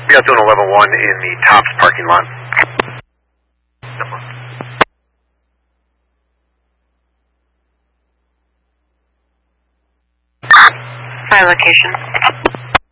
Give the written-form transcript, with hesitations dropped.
We got zone 11-1 in the Tops parking lot. My location.